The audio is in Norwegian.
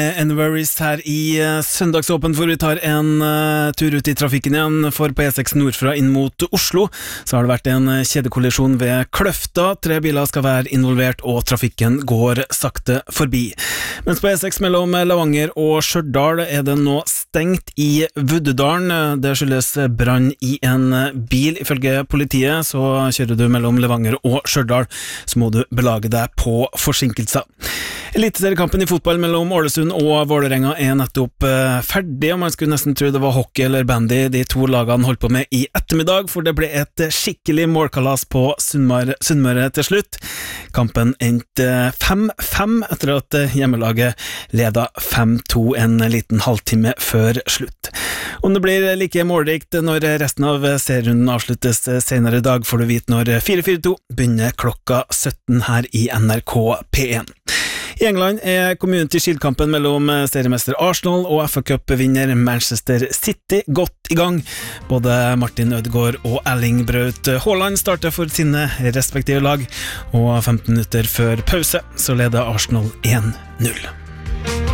Worries her i søndagsåpen, for vi tar en tur ut i trafikken igjen. For på E6 nordfra inn mot Oslo så har det vært en kjedekollisjon ved Kløfta. 3 biler skal være involvert, og trafikken går sakte forbi. Mens på E6 mellom Levanger og Stjørdal er det nå stengt i Vuddedalen. Det skyldes brann i en bil. Ifølge politiet så kjører du mellom Levanger og Stjørdal, så må du belage deg på forsinkelser. Eliteseriekampen i fotball mellom Ålesund og Vålerenga er nettopp ferdig, og man skulle nesten tro det var hockey eller bandy de to lagene holdt på med i ettermiddag, for det ble et skikkelig målkalas på Sunnmøre til slutt. Kampen endte 5-5 etter at hjemmelaget ledet 5-2 en liten halvtime før slutt. Om det blir like målrikt når resten av serierunden avsluttes senere i dag, får du vite når 4-4-2 begynner klokka 17 her i NRK P1. I England er Community Shield-kampen mellom seriemester Arsenal og FA-cup-vinner Manchester City godt i gang. Både Martin Ødegaard og Erling Braut Haaland starter for sine respektive lag, og 15 minutter før pause så leder Arsenal 1-0.